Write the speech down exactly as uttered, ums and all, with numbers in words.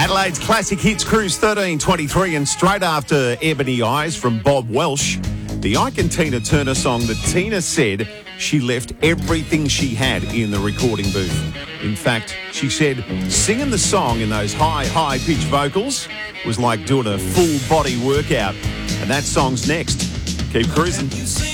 Adelaide's Classic Hits Cruise thirteen twenty-three, and straight after Ebony Eyes from Bob Welsh, the Ike and Tina Turner song that Tina said she left everything she had in the recording booth. In fact, she said singing the song in those high, high-pitched vocals was like doing a full-body workout. And that song's next. Keep cruising.